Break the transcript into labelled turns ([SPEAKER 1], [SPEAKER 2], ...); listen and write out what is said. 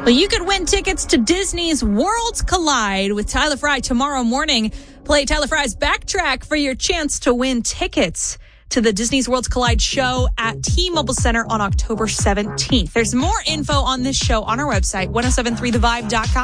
[SPEAKER 1] Well, you could win tickets to Disney's Worlds Collide with Tyler Fry tomorrow morning. Play Tyler Fry's Backtrack for your chance to win tickets to the Disney's Worlds Collide show at T-Mobile Center on October 17th. There's more info on this show on our website, 1073thevibe.com.